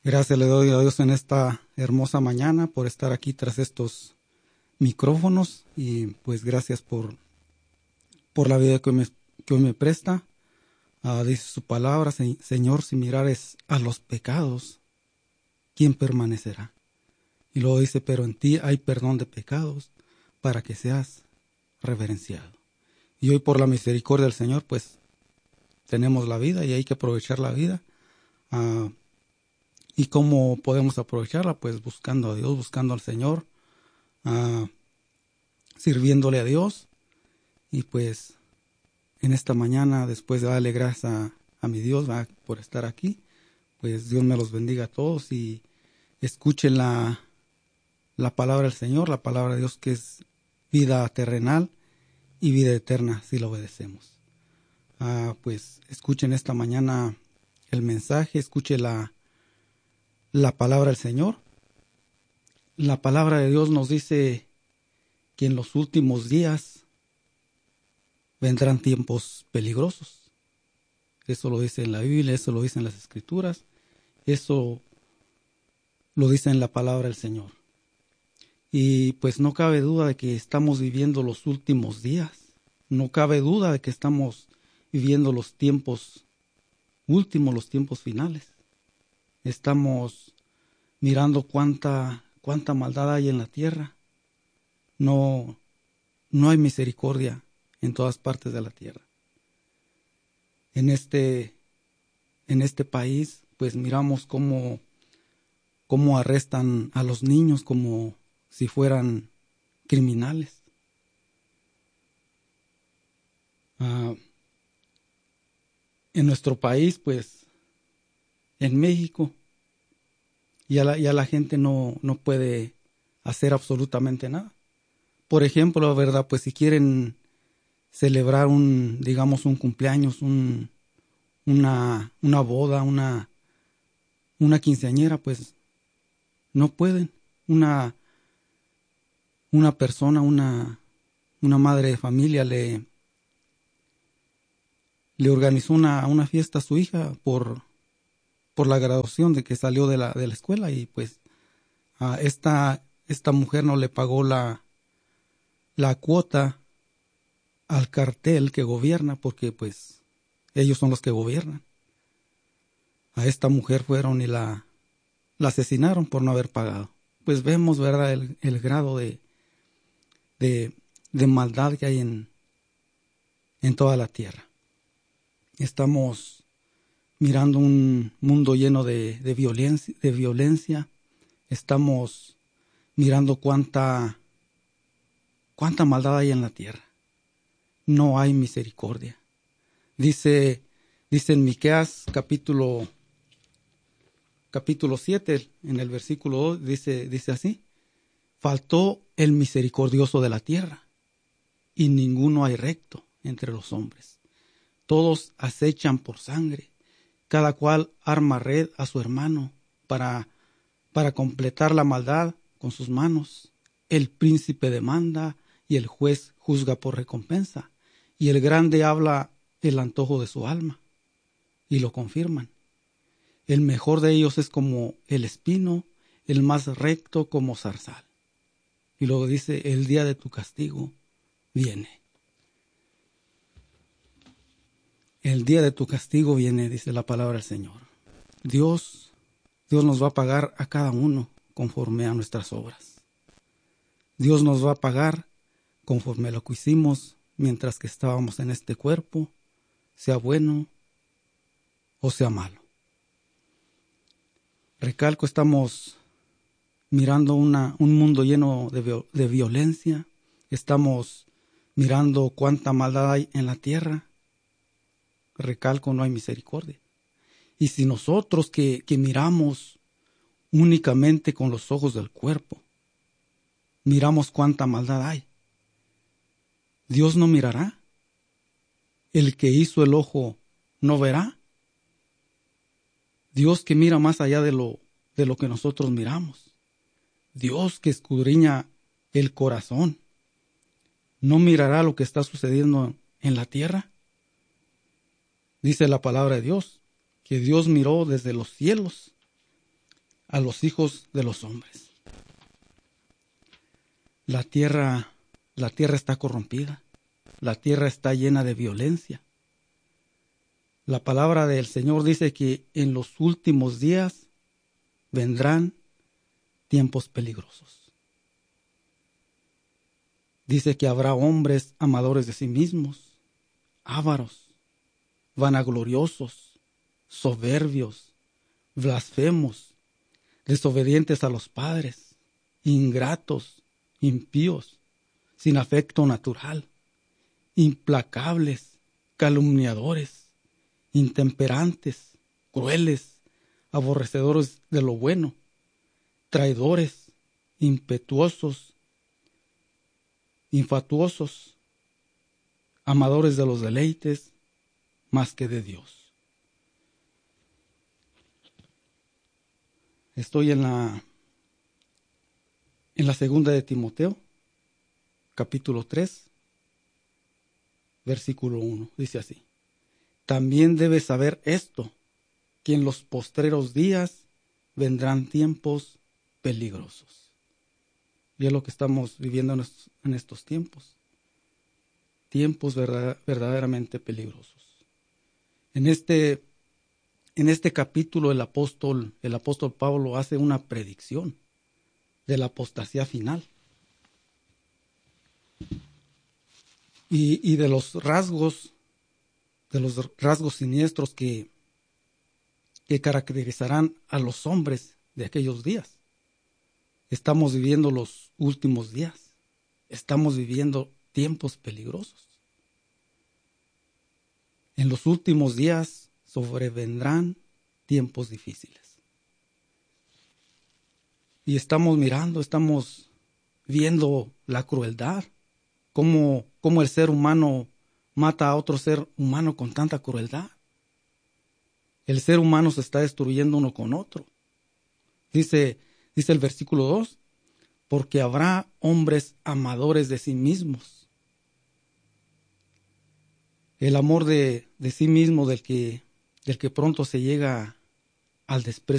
Gracias le doy a Dios en esta hermosa mañana por estar aquí tras estos micrófonos y pues gracias por la vida que hoy me presta. Dice su palabra, Señor, si mirares a los pecados, ¿quién permanecerá? Y luego dice, pero en ti hay perdón de pecados para que seas reverenciado. Y hoy por la misericordia del Señor, pues tenemos la vida y hay que aprovechar la vida. ¿Y cómo podemos aprovecharla? Pues buscando a Dios, buscando al Señor, ah, sirviéndole a Dios. Y pues en esta mañana, después de darle gracias a mi Dios por estar aquí, pues Dios me los bendiga a todos y escuchen la palabra del Señor, la palabra de Dios que es vida terrenal y vida eterna si la obedecemos. Pues escuchen esta mañana el mensaje, escuchen la palabra del Señor. La palabra de Dios nos dice que en los últimos días vendrán tiempos peligrosos. Eso lo dice en la Biblia, eso lo dicen las Escrituras, eso lo dice en la palabra del Señor. Y pues no cabe duda de que estamos viviendo los últimos días. No cabe duda de que estamos viviendo los tiempos últimos, los tiempos finales. Estamos mirando cuánta maldad hay en la tierra. No hay misericordia en todas partes de la tierra. En este país, pues miramos cómo arrestan a los niños como si fueran criminales. En nuestro país, pues, en México, ya la gente no puede hacer absolutamente nada. Por ejemplo, ¿verdad? Pues si quieren celebrar un cumpleaños, una boda, una quinceañera, pues no pueden. Una persona, una madre de familia le organizó una fiesta a su hija por la graduación de que salió de la escuela y pues a esta mujer no le pagó la cuota al cartel que gobierna, porque pues ellos son los que gobiernan. A esta mujer fueron y la asesinaron por no haber pagado. Pues vemos, ¿verdad?, el grado de maldad que hay en toda la tierra. Estamos mirando un mundo lleno de violencia. Estamos mirando cuánta maldad hay en la tierra. No hay misericordia. Dice en Miqueas capítulo 7, en el versículo 2, dice así: faltó el misericordioso de la tierra, y ninguno hay recto entre los hombres. Todos acechan por sangre, cada cual arma red a su hermano para completar la maldad con sus manos. El príncipe demanda y el juez juzga por recompensa, y el grande habla el antojo de su alma, y lo confirman. El mejor de ellos es como el espino, el más recto como zarzal. Y luego dice, el día de tu castigo viene. El día de tu castigo viene, dice la palabra del Señor. Dios nos va a pagar a cada uno conforme a nuestras obras. Dios nos va a pagar conforme a lo que hicimos mientras que estábamos en este cuerpo, sea bueno o sea malo. Recalco, estamos mirando un mundo lleno de violencia. Estamos mirando cuánta maldad hay en la tierra. Recalco, no hay misericordia. Y si nosotros que miramos únicamente con los ojos del cuerpo, miramos cuánta maldad hay, ¿Dios no mirará? ¿El que hizo el ojo no verá? Dios que mira más allá de lo que nosotros miramos. Dios que escudriña el corazón, ¿no mirará lo que está sucediendo en la tierra? Dice la palabra de Dios, que Dios miró desde los cielos a los hijos de los hombres. La tierra está corrompida. La tierra está llena de violencia. La palabra del Señor dice que en los últimos días vendrán tiempos peligrosos. Dice que habrá hombres amadores de sí mismos, ávaros, vanagloriosos, soberbios, blasfemos, desobedientes a los padres, ingratos, impíos, sin afecto natural, implacables, calumniadores, intemperantes, crueles, aborrecedores de lo bueno, traidores, impetuosos, infatuosos, amadores de los deleites más que de Dios. Estoy en la segunda de Timoteo, capítulo 3, versículo 1. Dice así: también debes saber esto, que en los postreros días vendrán tiempos peligrosos. Y es lo que estamos viviendo en estos tiempos. Tiempos verdaderamente peligrosos. En este capítulo el apóstol Pablo hace una predicción de la apostasía final y de los rasgos siniestros que caracterizarán a los hombres de aquellos días. Estamos viviendo los últimos días. Estamos viviendo tiempos peligrosos. En los últimos días sobrevendrán tiempos difíciles. Y estamos viendo la crueldad, cómo el ser humano mata a otro ser humano con tanta crueldad. El ser humano se está destruyendo uno con otro. Dice el versículo 2, porque habrá hombres amadores de sí mismos. El amor de sí mismo del que pronto se llega al desprecio